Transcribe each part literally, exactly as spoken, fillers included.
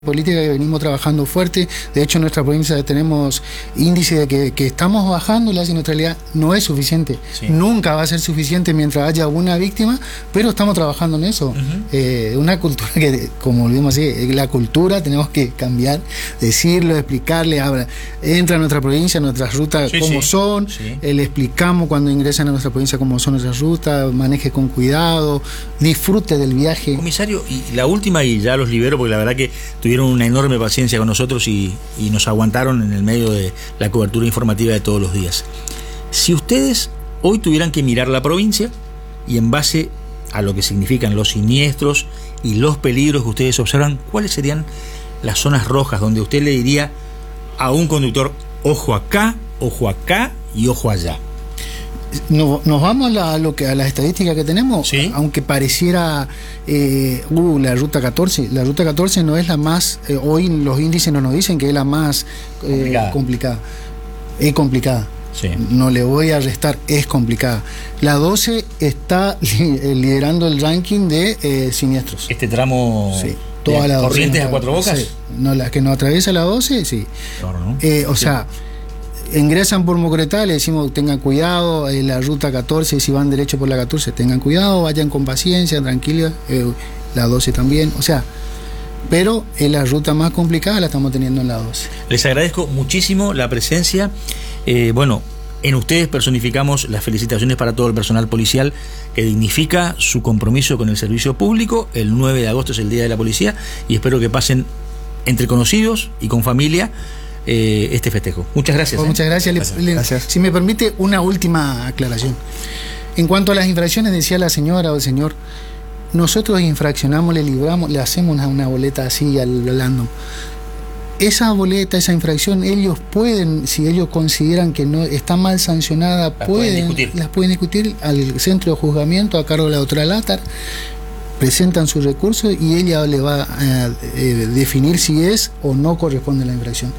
Política que venimos trabajando fuerte. De hecho, en nuestra provincia tenemos índice de que, que estamos bajando. La siniestralidad no es suficiente, sí. Nunca va a ser suficiente mientras haya una víctima, pero estamos trabajando en eso. Uh-huh. eh, una cultura que, como volvimos a decir, la cultura tenemos que cambiar, decirlo, explicarle. Habla, entra a nuestra provincia, nuestras rutas, sí, cómo sí. son, sí. Eh, le explicamos cuando ingresan a nuestra provincia cómo son nuestras rutas, maneje con cuidado, disfrute del viaje. Comisario, y la última, y ya los libero, porque la verdad que tuvieron una enorme paciencia con nosotros y, y nos aguantaron en el medio de la cobertura informativa de todos los días. Si ustedes hoy tuvieran que mirar la provincia y en base a lo que significan los siniestros y los peligros que ustedes observan, ¿cuáles serían las zonas rojas donde usted le diría a un conductor, ojo acá, ojo acá y ojo allá? Nos, nos vamos a, la, a lo que a las estadísticas que tenemos, ¿sí? Aunque pareciera eh, uh, la ruta catorce, la ruta catorce no es la más, eh, hoy los índices no nos dicen que es la más eh, complicada. complicada, es complicada, sí. No le voy a restar, es complicada. La doce está liderando el ranking de eh, siniestros. Este tramo, sí. Toda la Corrientes a Cuatro Bocas, sí. No, la que nos atraviesa la doce, sí. Claro, ¿no? eh, o sí. sea. Ingresan por Mocretá, le decimos tengan cuidado, en la ruta catorce, si van derecho por la catorce, tengan cuidado, vayan con paciencia, tranquilos, eh, la doce también, o sea, pero es la ruta más complicada, la estamos teniendo en la doce. Les agradezco muchísimo la presencia, eh, bueno, en ustedes personificamos las felicitaciones para todo el personal policial que dignifica su compromiso con el servicio público. El nueve de agosto es el Día de la Policía y espero que pasen entre conocidos y con familia Eh, este festejo. Muchas gracias. Pues ¿eh? Muchas gracias. gracias. Le, gracias. Si me permite una última aclaración. En cuanto a las infracciones, decía la señora o el señor, nosotros infraccionamos, le libramos, le hacemos una, una boleta así al random. Esa boleta, esa infracción, ellos pueden, si ellos consideran que no está mal sancionada, las pueden, pueden las pueden discutir al centro de juzgamiento a cargo de la doctora Látar. Presentan su recurso y ella le va a eh, definir si es o no corresponde a la infracción.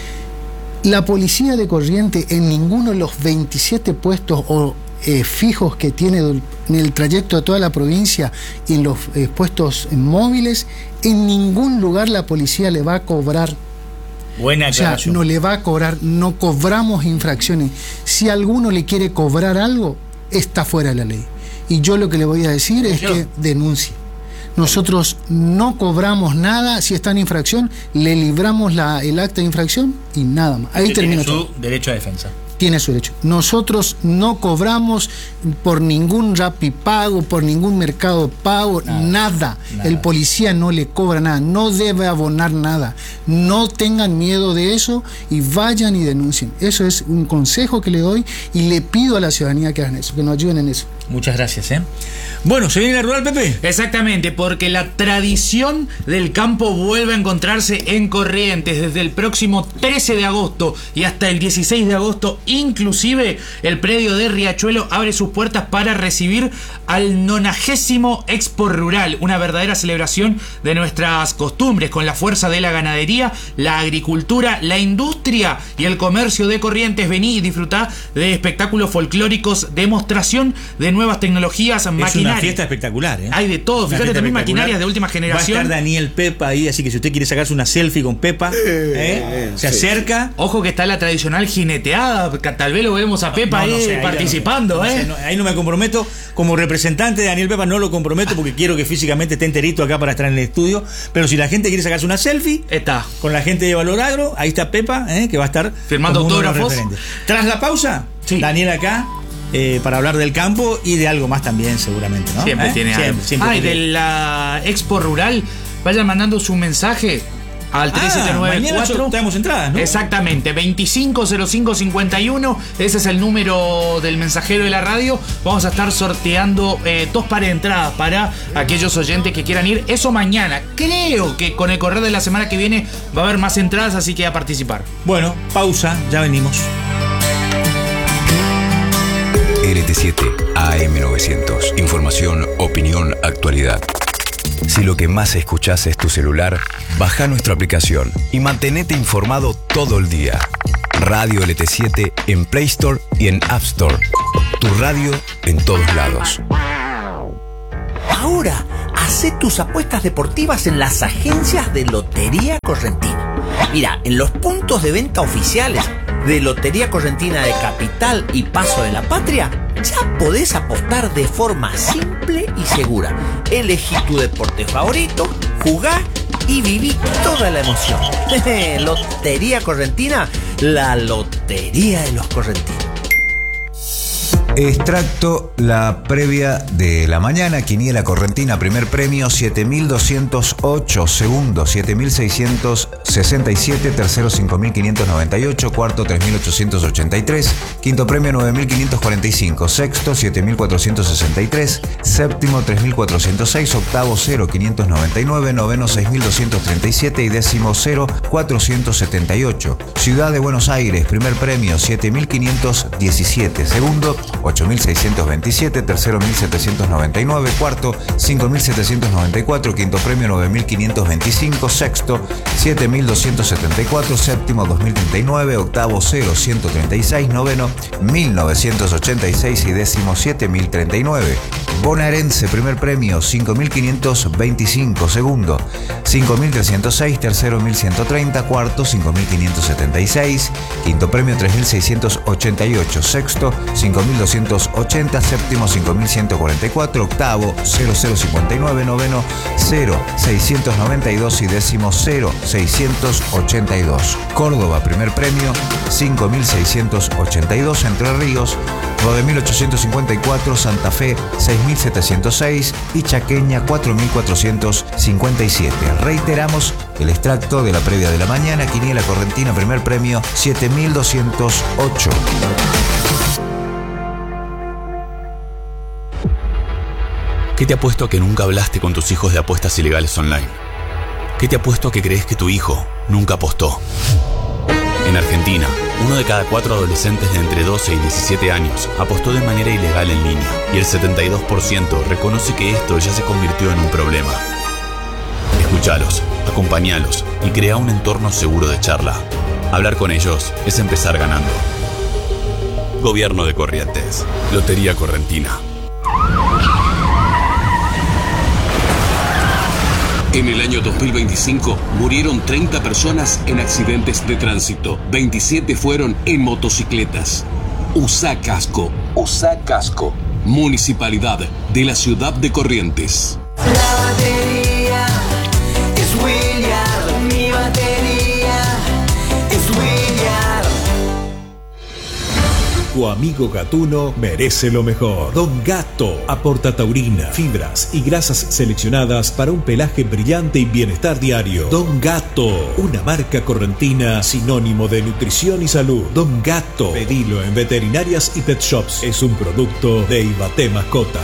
La policía de Corrientes en ninguno de los veintisiete puestos o eh, fijos que tiene en el trayecto de toda la provincia y en los eh, puestos móviles, en ningún lugar la policía le va a cobrar. Buena aclaración. O sea, no le va a cobrar, no cobramos infracciones. Si alguno le quiere cobrar algo, está fuera de la ley. Y yo lo que le voy a decir es que denuncie. Nosotros no cobramos nada. Si está en infracción, le libramos la, el acta de infracción y nada más. Ahí termina todo. Tiene su derecho a defensa. Tiene su derecho. Nosotros no cobramos por ningún Rapipago, por ningún Mercado Pago, nada, nada. nada. El policía no le cobra nada, no debe abonar nada. No tengan miedo de eso y vayan y denuncien. Eso es un consejo que le doy y le pido a la ciudadanía que hagan eso, que nos ayuden en eso. Muchas gracias, ¿eh? Bueno, ¿se viene la rural, Pepe? Exactamente, porque la tradición del campo vuelve a encontrarse en Corrientes desde el próximo trece de agosto y hasta el dieciséis de agosto. Inclusive el predio de Riachuelo abre sus puertas para recibir al nonagésimo Expo Rural, una verdadera celebración de nuestras costumbres con la fuerza de la ganadería, la agricultura, la industria y el comercio de Corrientes. Vení y disfrutá de espectáculos folclóricos, demostración de nuevas tecnologías, maquinarias. Es una fiesta espectacular, ¿eh? Hay de todo, una fíjate también maquinarias de última generación. Va a estar Daniel Pepa ahí, así que si usted quiere sacarse una selfie con Pepa, eh, ¿eh? se sí, acerca. Sí. Ojo que está la tradicional jineteada, tal vez lo vemos a Pepa no, no, ahí no sé, participando, ahí, ¿eh? No, ahí no me comprometo, como representante de Daniel Pepa no lo comprometo porque quiero que físicamente esté enterito acá para estar en el estudio, pero si la gente quiere sacarse una selfie, está con la gente de Valor Agro, ahí está Pepa, ¿eh? Que va a estar firmando autógrafos. Tras la pausa, sí. Daniel acá. Eh, para hablar del campo y de algo más también seguramente, ¿no? Siempre ¿Eh? tiene siempre, algo. Siempre ah, y tiene. de la Expo Rural, vayan mandando su mensaje al tres siete nueve cuatro. Ah, mañana tenemos entradas, ¿no? Exactamente, veinticinco cero cinco cincuenta y uno. Ese es el número del mensajero de la radio. Vamos a estar sorteando eh, dos pares de entradas para aquellos oyentes que quieran ir. Eso mañana. Creo que con el correr de la semana que viene va a haber más entradas, así que a participar. Bueno, pausa, ya venimos. L T siete A M novecientos. Información, opinión, actualidad. Si lo que más escuchás es tu celular, baja nuestra aplicación y mantenete informado todo el día. Radio L T siete en Play Store y en App Store. Tu radio en todos lados. Ahora, Hacé tus apuestas deportivas en las agencias de Lotería Correntina. Mira, en los puntos de venta oficiales de Lotería Correntina de Capital y Paso de la Patria, ya podés apostar de forma simple y segura. Elegí tu deporte favorito, jugá y viví toda la emoción. Lotería Correntina, la lotería de los correntinos. Extracto, la previa de la mañana, quiniela correntina, primer premio siete mil doscientos ocho, segundo siete mil seiscientos sesenta y siete, tercero cinco mil quinientos noventa y ocho, cuarto tres mil ochocientos ochenta y tres, quinto premio nueve mil quinientos cuarenta y cinco, sexto siete mil cuatrocientos sesenta y tres, séptimo tres mil cuatrocientos seis, octavo cero mil quinientos noventa y nueve, noveno seis mil doscientos treinta y siete y décimo cero mil cuatrocientos setenta y ocho. Ciudad de Buenos Aires, primer premio siete mil quinientos diecisiete, segundo ocho mil seiscientos veintisiete, tercero mil setecientos noventa y nueve, cuarto cinco mil setecientos noventa y cuatro, quinto premio nueve mil quinientos veinticinco, sexto siete mil doscientos setenta y cuatro, séptimo dos mil treinta y nueve, octavo cero ciento treinta y seis, noveno mil novecientos ochenta y seis y décimo siete mil treinta y nueve. Bonaerense, primer premio cinco mil quinientos veinticinco, segundo cinco mil trescientos seis, tercero mil ciento treinta, cuarto cinco mil quinientos setenta y seis, quinto premio tres mil seiscientos ochenta y ocho, sexto cinco mil doscientos ochenta, séptimo cinco mil ciento cuarenta y cuatro, octavo cero cero cincuenta y nueve, noveno cero seiscientos noventa y dos y décimo cero seiscientos ochenta y dos. Córdoba, primer premio cinco mil seiscientos ochenta y dos, Entre Ríos nueve mil ochocientos cincuenta y cuatro, Santa Fe seis mil setecientos seis y Chaqueña cuatro mil cuatrocientos cincuenta y siete. Reiteramos el extracto de la previa de la mañana, quiniela correntina, primer premio siete mil doscientos ocho. ¿Qué te apuesto a que nunca hablaste con tus hijos de apuestas ilegales online? ¿Qué te apuesto a que crees que tu hijo nunca apostó? En Argentina, uno de cada cuatro adolescentes de entre doce y diecisiete años apostó de manera ilegal en línea y el setenta y dos por ciento reconoce que esto ya se convirtió en un problema. Escúchalos, acompáñalos y crea un entorno seguro de charla. Hablar con ellos es empezar ganando. Gobierno de Corrientes. Lotería Correntina. En el año dos mil veinticinco murieron treinta personas en accidentes de tránsito. veintisiete fueron en motocicletas. Usá casco. Usá casco. Municipalidad de la ciudad de Corrientes. La batería es Williard. Mi batería es Williard. Tu amigo gatuno merece lo mejor. Don Gato aporta taurina, fibras y grasas seleccionadas para un pelaje brillante y bienestar diario. Don Gato, una marca correntina sinónimo de nutrición y salud. Don Gato, pedilo en veterinarias y pet shops. Es un producto de Ibaté Mascotas.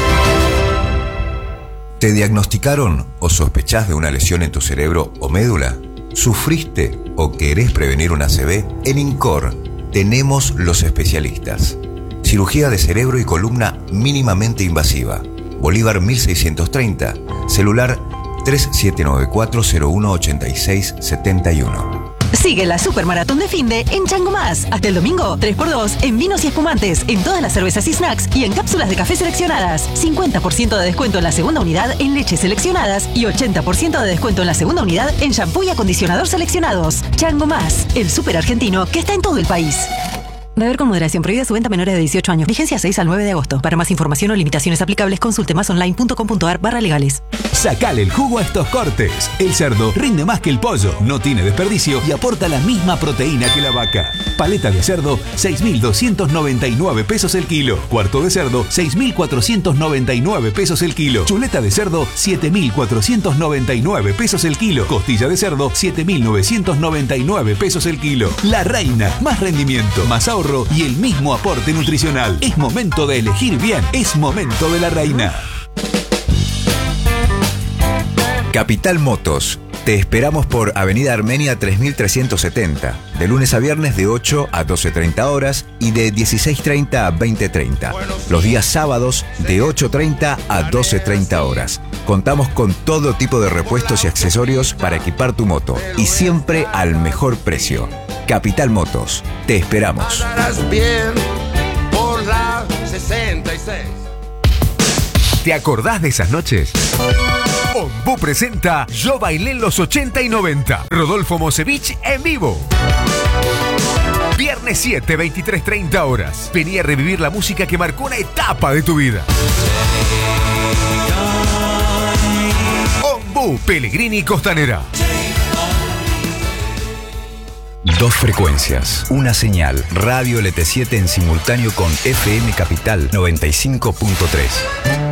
¿Te diagnosticaron o sospechás de una lesión en tu cerebro o médula? ¿Sufriste o querés prevenir una A C V? En INCOR tenemos los especialistas. Cirugía de cerebro y columna mínimamente invasiva. Bolívar mil seiscientos treinta. Celular tres siete nueve cuatro cero uno ocho seis siete uno. Sigue la Supermaratón de Finde en Chango Más. Hasta el domingo, tres por dos en vinos y espumantes, en todas las cervezas y snacks y en cápsulas de café seleccionadas. cincuenta por ciento de descuento en la segunda unidad en leches seleccionadas y ochenta por ciento de descuento en la segunda unidad en shampoo y acondicionador seleccionados. Chango Más, el súper argentino que está en todo el país. Beber con moderación. Prohibida su venta a menores de dieciocho años. Vigencia seis al nueve de agosto. Para más información o limitaciones aplicables, consulte masonline.com.ar barra legales. Sacale el jugo a estos cortes. El cerdo rinde más que el pollo, no tiene desperdicio y aporta la misma proteína que la vaca. Paleta de cerdo, seis mil doscientos noventa y nueve pesos el kilo. Cuarto de cerdo, seis mil cuatrocientos noventa y nueve pesos el kilo. Chuleta de cerdo, siete mil cuatrocientos noventa y nueve pesos el kilo. Costilla de cerdo, siete mil novecientos noventa y nueve pesos el kilo. La Reina, más rendimiento, más ahorro y el mismo aporte nutricional. Es momento de elegir bien. Es momento de La Reina. Capital Motos. Te esperamos por Avenida Armenia tres mil trescientos setenta, de lunes a viernes de ocho a doce treinta horas y de dieciséis treinta a veinte treinta. Los días sábados de ocho treinta a doce treinta horas. Contamos con todo tipo de repuestos y accesorios para equipar tu moto y siempre al mejor precio. Capital Motos. Te esperamos. Bien por la sesenta y seis. ¿Te acordás de esas noches? Ombú presenta Yo bailé en los ochenta y noventa. Rodolfo Mosevich en vivo. Viernes siete, veintitrés treinta horas. Vení a revivir la música que marcó una etapa de tu vida. Ombú, Pellegrini, Costanera. Dos frecuencias, una señal, Radio L T siete en simultáneo con F M Capital noventa y cinco punto tres.